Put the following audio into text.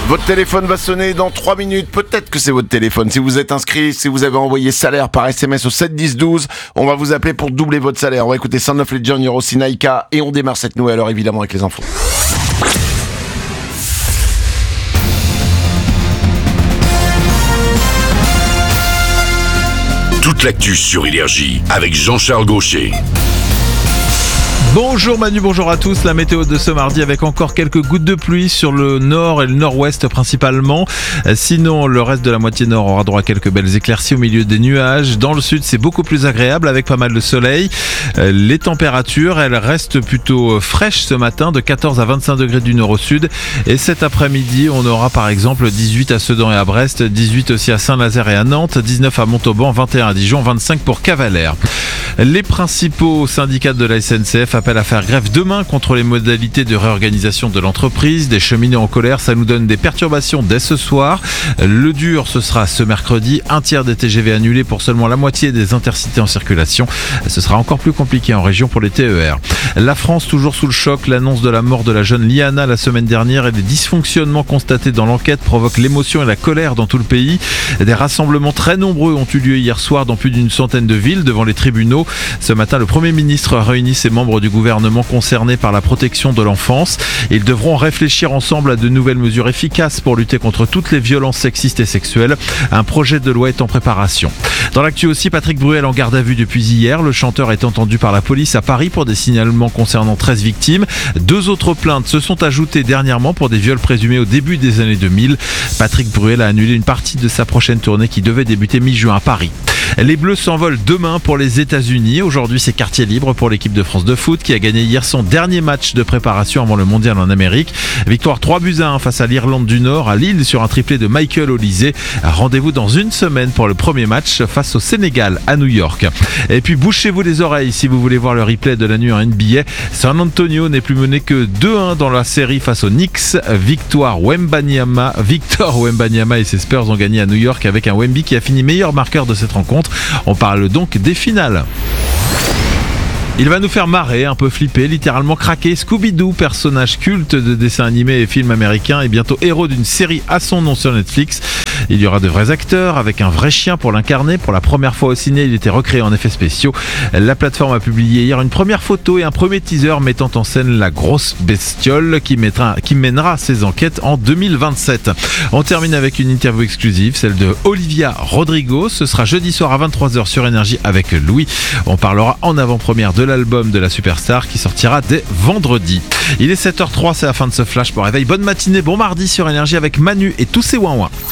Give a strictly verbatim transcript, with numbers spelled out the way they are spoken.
Votre téléphone va sonner dans trois minutes. Peut-être que c'est votre téléphone. Si vous êtes inscrit, si vous avez envoyé salaire par S M S au sept dix douze, on va vous appeler pour doubler votre salaire. On va écouter Sound of Legend, Euro Sinaïka et on démarre cette nouvelle heure évidemment avec les infos. Toute l'actu sur Énergie avec Jean-Charles Gaucher. Bonjour Manu, bonjour à tous. La météo de ce mardi avec encore quelques gouttes de pluie sur le nord et le nord-ouest principalement. Sinon, le reste de la moitié nord aura droit à quelques belles éclaircies au milieu des nuages. Dans le sud, c'est beaucoup plus agréable avec pas mal de soleil. Les températures, elles restent plutôt fraîches ce matin, de quatorze à vingt-cinq degrés du nord au sud. Et cet après-midi, on aura par exemple dix-huit à Sedan et à Brest, dix-huit aussi à Saint-Nazaire et à Nantes, dix-neuf à Montauban, vingt et un à Dijon, vingt-cinq pour Cavalère. Les principaux syndicats de la S N C F appellent à faire grève demain contre les modalités de réorganisation de l'entreprise. Des cheminots en colère, ça nous donne des perturbations dès ce soir. Le dur, ce sera ce mercredi. Un tiers des T G V annulés pour seulement la moitié des intercités en circulation. Ce sera encore plus compliqué en région pour les T E R. La France toujours sous le choc. L'annonce de la mort de la jeune Liana la semaine dernière et les dysfonctionnements constatés dans l'enquête provoquent l'émotion et la colère dans tout le pays. Des rassemblements très nombreux ont eu lieu hier soir dans plus d'une centaine de villes devant les tribunaux. Ce matin, le Premier ministre a réuni ses membres du gouvernement concernés par la protection de l'enfance. Ils devront réfléchir ensemble à de nouvelles mesures efficaces pour lutter contre toutes les violences sexistes et sexuelles. Un projet de loi est en préparation. Dans l'actu aussi, Patrick Bruel en garde à vue depuis hier. Le chanteur est entendu par la police à Paris pour des signalements concernant treize victimes. Deux autres plaintes se sont ajoutées dernièrement pour des viols présumés au début des années deux mille. Patrick Bruel a annulé une partie de sa prochaine tournée qui devait débuter mi-juin à Paris. Les Bleus s'envolent demain pour les États-Unis. Aujourd'hui, c'est quartier libre pour l'équipe de France de foot qui a gagné hier son dernier match de préparation avant le mondial en Amérique. Victoire trois buts à un face à l'Irlande du Nord à Lille sur un triplé de Michael Olise. Rendez-vous dans une semaine pour le premier match face au Sénégal à New York. Et puis bouchez-vous les oreilles si vous voulez voir le replay de la nuit en N B A. San Antonio n'est plus mené que deux un dans la série face aux Knicks. Victoire Wembanyama, Victor Wembanyama et ses Spurs ont gagné à New York avec un Wemby qui a fini meilleur marqueur de cette rencontre. On parle donc des finales. Il va nous faire marrer, un peu flipper, littéralement craquer. Scooby-Doo, personnage culte de dessins animés et films américains, est bientôt héros d'une série à son nom sur Netflix. Il y aura de vrais acteurs avec un vrai chien pour l'incarner. Pour la première fois au ciné, il était recréé en effets spéciaux. La plateforme a publié hier une première photo et un premier teaser mettant en scène la grosse bestiole qui, mettra, qui mènera ses enquêtes en deux mille vingt-sept. On termine avec une interview exclusive, celle de Olivia Rodrigo. Ce sera jeudi soir à vingt-trois heures sur Énergie avec Louis. On parlera en avant-première de l'album de la superstar qui sortira dès vendredi. Il est sept heures zéro trois, c'est la fin de ce flash pour réveil. Bonne matinée, bon mardi sur Énergie avec Manu et tous ses ouin-ouin.